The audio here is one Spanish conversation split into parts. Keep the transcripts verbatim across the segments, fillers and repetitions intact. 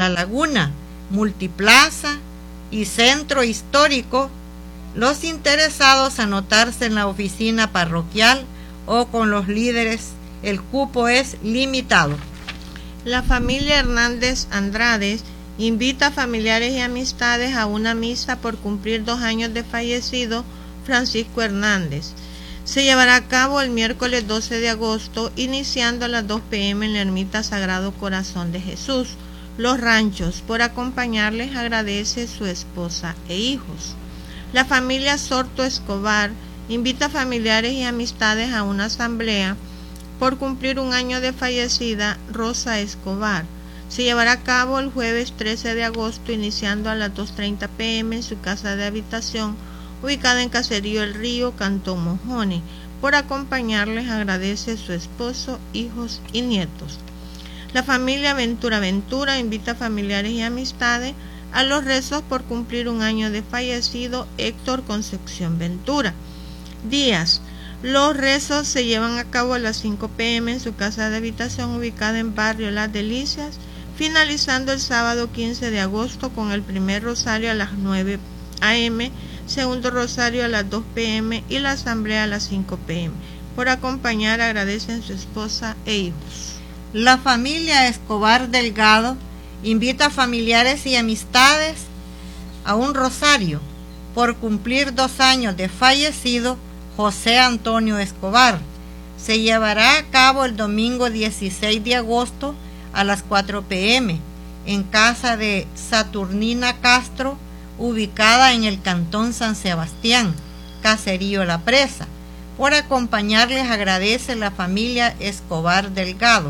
La Laguna, Multiplaza y Centro Histórico. Los interesados anotarse en la oficina parroquial o con los líderes. El cupo es limitado. La familia Hernández Andrade invita a familiares y amistades a una misa por cumplir dos años de fallecido Francisco Hernández. Se llevará a cabo el miércoles doce de agosto, iniciando a las dos pe eme en la Ermita Sagrado Corazón de Jesús, Los Ranchos. Por acompañarles agradece su esposa e hijos. La familia Sorto Escobar invita a familiares y amistades a una asamblea por cumplir un año de fallecida Rosa Escobar. Se llevará a cabo el jueves trece de agosto, iniciando a las dos treinta pe eme en su casa de habitación, ubicada en Caserío El Río, Cantón Mojones. Por acompañarles agradece su esposo, hijos y nietos. La familia Ventura Ventura invita a familiares y amistades a los rezos por cumplir un año de fallecido Héctor Concepción Ventura. Días. Los rezos se llevan a cabo a las cinco pe eme en su casa de habitación ubicada en Barrio Las Delicias, finalizando el sábado quince de agosto con el primer rosario a las nueve a eme, segundo rosario a las dos pe eme y la asamblea a las cinco pe eme. Por acompañar agradecen su esposa e hijos. La familia Escobar Delgado invita a familiares y amistades a un rosario por cumplir dos años de fallecido José Antonio Escobar. Se llevará a cabo el domingo dieciséis de agosto a las cuatro pe eme en casa de Saturnina Castro, ubicada en el Cantón San Sebastián, Caserío La Presa. Por acompañarles agradece la familia Escobar Delgado.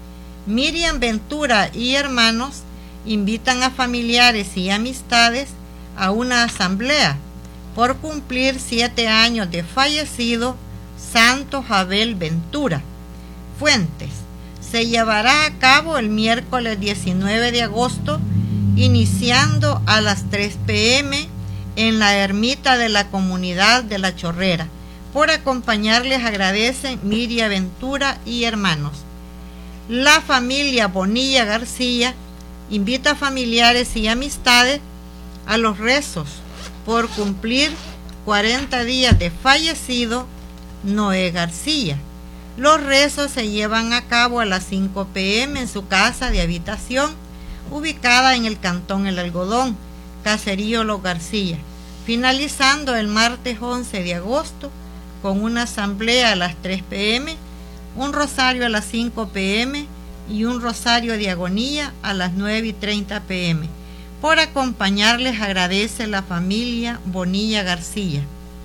Miriam Ventura y hermanos invitan a familiares y amistades a una asamblea por cumplir siete años de fallecido Santo Abel Ventura. Fuentes. Se llevará a cabo el miércoles diecinueve de agosto, iniciando a las tres pe eme en la ermita de la comunidad de La Chorrera. Por acompañarles agradecen Miriam Ventura y hermanos. La familia Bonilla García invita a familiares y amistades a los rezos por cumplir cuarenta días de fallecido Noé García. Los rezos se llevan a cabo a las cinco pe eme en su casa de habitación, ubicada en el Cantón El Algodón, Caserío Los García, finalizando el martes once de agosto con una asamblea a las tres pe eme, un rosario a las cinco pe eme y un rosario de agonía a las nueve y treinta pe eme. Por acompañarles agradece la familia Bonilla García.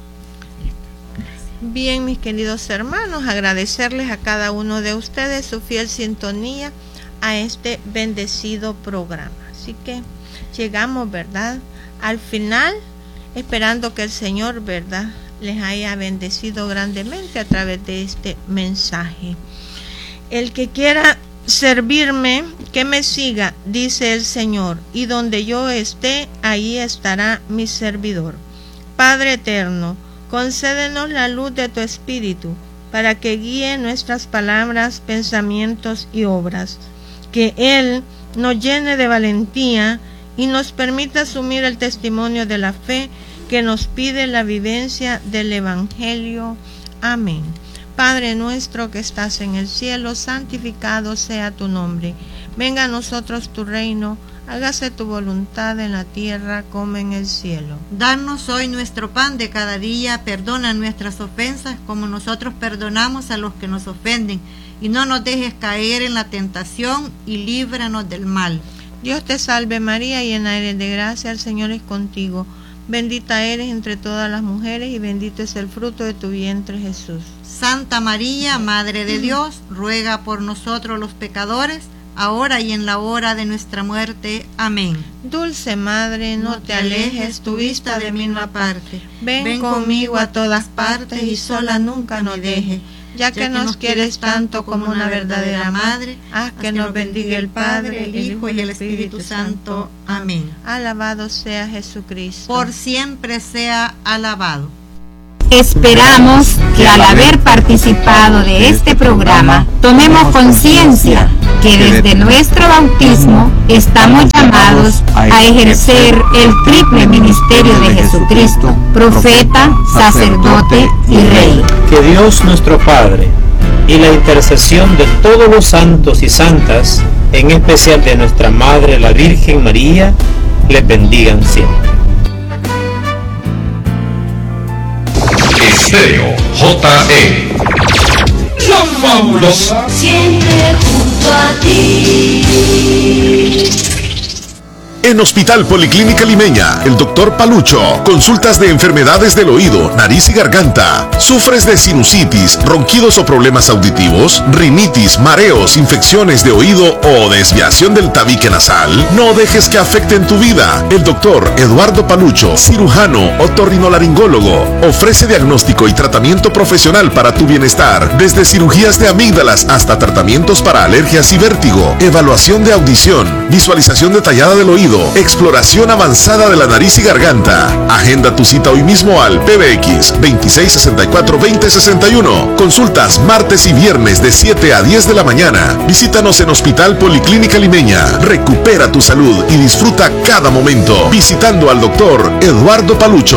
Bien, mis queridos hermanos, agradecerles a cada uno de ustedes su fiel sintonía a este bendecido programa. Así que llegamos, ¿verdad?, al final, esperando que el Señor, ¿verdad?, les haya bendecido grandemente a través de este mensaje. El que quiera servirme, que me siga, dice el Señor, y donde yo esté, ahí estará mi servidor. Padre eterno, concédenos la luz de tu Espíritu, para que guíe nuestras palabras, pensamientos y obras. Que Él nos llene de valentía y nos permita asumir el testimonio de la fe que nos pide la vivencia del Evangelio. Amén. Padre nuestro que estás en el cielo, santificado sea tu nombre. Venga a nosotros tu reino, hágase tu voluntad en la tierra como en el cielo. Danos hoy nuestro pan de cada día, perdona nuestras ofensas como nosotros perdonamos a los que nos ofenden, y no nos dejes caer en la tentación y líbranos del mal. Dios te salve María, llena eres de gracia, el Señor es contigo. Bendita eres entre todas las mujeres y bendito es el fruto de tu vientre Jesús. Santa María, Madre de Dios, ruega por nosotros los pecadores, ahora y en la hora de nuestra muerte. Amén. Dulce Madre, no, no te alejes tu vista de mí no aparte. Ven, Ven conmigo a todas partes y sola nunca nos dejes. Ya que, ya que nos quieres tanto como una verdadera madre, haz que, que nos bendiga el Padre, el Hijo y el Espíritu Santo. Amén. Alabado sea Jesucristo. Por siempre sea alabado. Esperamos que al haber participado de este programa tomemos conciencia que desde nuestro bautismo estamos llamados a ejercer el triple ministerio de Jesucristo, profeta, sacerdote y rey. Que Dios nuestro Padre y la intercesión de todos los santos y santas, en especial de nuestra Madre la Virgen María, les bendigan siempre. Estéreo J E, la fabulosa, siempre junto a ti. En Hospital Policlínica Limeña, el doctor Palucho. Consultas de enfermedades del oído, nariz y garganta. ¿Sufres de sinusitis, ronquidos o problemas auditivos? ¿Rinitis, mareos, infecciones de oído o desviación del tabique nasal? No dejes que afecten tu vida. El doctor Eduardo Palucho, cirujano, otorrinolaringólogo, ofrece diagnóstico y tratamiento profesional para tu bienestar. Desde cirugías de amígdalas hasta tratamientos para alergias y vértigo. Evaluación de audición, visualización detallada del oído, exploración avanzada de la nariz y garganta. Agenda tu cita hoy mismo al P B X veintiséis sesenta y cuatro veinte sesenta y uno. Consultas martes y viernes de siete a diez de la mañana. Visítanos en Hospital Policlínica Limeña. Recupera tu salud y disfruta cada momento visitando al doctor Eduardo Palucho.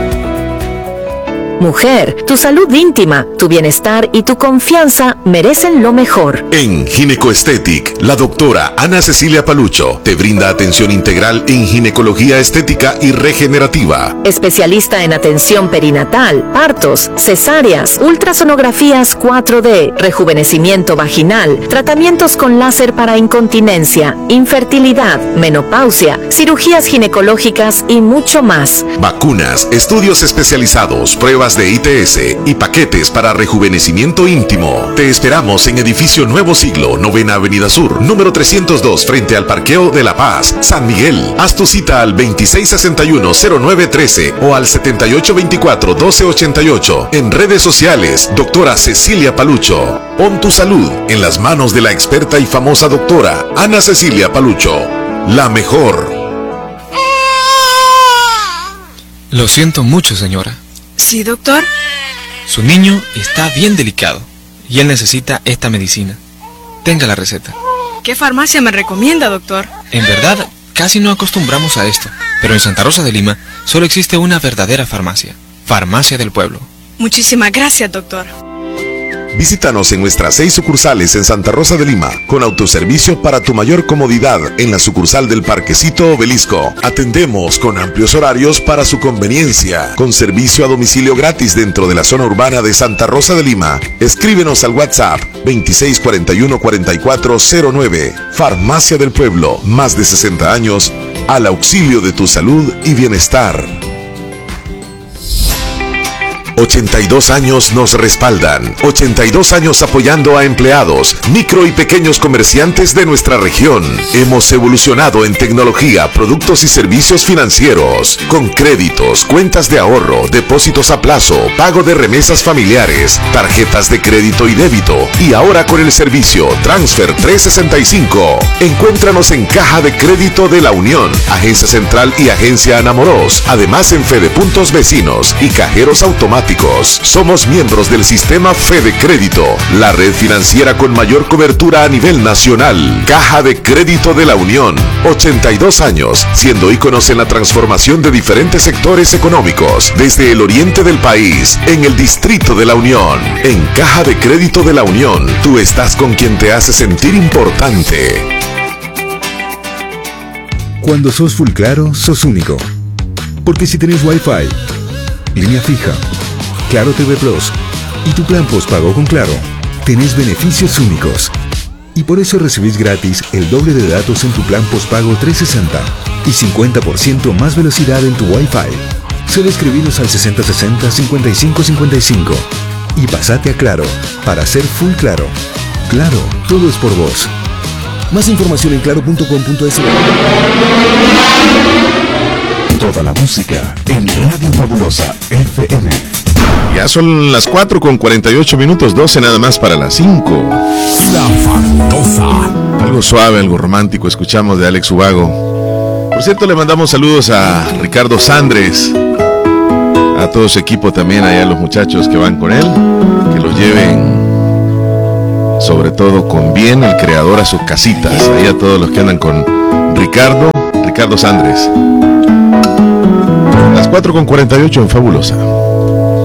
Mujer, tu salud íntima, tu bienestar y tu confianza merecen lo mejor. En Ginecoestetic, la doctora Ana Cecilia Palucho te brinda atención integral en ginecología estética y regenerativa. Especialista en atención perinatal, partos, cesáreas, ultrasonografías cuatro D, rejuvenecimiento vaginal, tratamientos con láser para incontinencia, infertilidad, menopausia, cirugías ginecológicas y mucho más. Vacunas, estudios especializados, pruebas de I T S y paquetes para rejuvenecimiento íntimo. Te esperamos en Edificio Nuevo Siglo, Novena Avenida Sur, número trescientos dos, frente al Parqueo de La Paz, San Miguel. Haz tu cita al veintiséis sesenta y uno cero nueve trece o al setenta y ocho veinticuatro doce ochenta y ocho. En redes sociales, doctora Cecilia Palucho. Pon tu salud en las manos de la experta y famosa doctora Ana Cecilia Palucho. La mejor. Lo siento mucho, señora. Sí, doctor. Su niño está bien delicado y él necesita esta medicina. Tenga la receta. ¿Qué farmacia me recomienda, doctor? En verdad, casi no acostumbramos a esto, pero en Santa Rosa de Lima solo existe una verdadera farmacia, Farmacia del Pueblo. Muchísimas gracias, doctor. Visítanos en nuestras seis sucursales en Santa Rosa de Lima, con autoservicio para tu mayor comodidad en la sucursal del Parquecito Obelisco. Atendemos con amplios horarios para su conveniencia, con servicio a domicilio gratis dentro de la zona urbana de Santa Rosa de Lima. Escríbenos al WhatsApp veintiséis cuarenta y uno cuarenta y cuatro cero nueve. Farmacia del Pueblo, más de sesenta años al auxilio de tu salud y bienestar. ochenta y dos años nos respaldan. ochenta y dos años apoyando a empleados, micro y pequeños comerciantes de nuestra región. Hemos evolucionado en tecnología, productos y servicios financieros, con créditos, cuentas de ahorro, depósitos a plazo, pago de remesas familiares, tarjetas de crédito y débito, y ahora con el servicio Transfer trescientos sesenta y cinco. Encuéntranos en Caja de Crédito de la Unión, Agencia Central y Agencia Anamoros, además en Fede Puntos Vecinos y cajeros automáticos. Somos miembros del sistema Fede Crédito, la red financiera con mayor cobertura a nivel nacional. Caja de Crédito de la Unión, ochenta y dos años, siendo íconos en la transformación de diferentes sectores económicos, desde el oriente del país, en el Distrito de la Unión. En Caja de Crédito de la Unión, tú estás con quien te hace sentir importante. Cuando sos Full Claro, sos único. Porque si tenés Wi-Fi, línea fija, Claro T V Plus y tu plan postpago con Claro, tenés beneficios únicos. Y por eso recibís gratis el doble de datos en tu plan postpago trescientos sesenta y cincuenta por ciento más velocidad en tu Wi-Fi. Solo escribinos al sesenta sesenta cincuenta y cinco cincuenta y cinco y pasate a Claro para ser Full Claro. Claro, todo es por vos. Más información en claro punto com punto es. Toda la música en Radio Fabulosa F M. Ya son las cuatro con cuarenta y ocho minutos, doce nada más para las cinco. La Fabulosa. Algo suave, algo romántico, escuchamos de Alex Ubago. Por cierto, le mandamos saludos a Ricardo Sandres, a todo su equipo también, allá los muchachos que van con él, que los lleven sobre todo con bien el creador a sus casitas. Ahí a todos los que andan con Ricardo, Ricardo Sandres. Las cuatro con cuarenta y ocho en Fabulosa.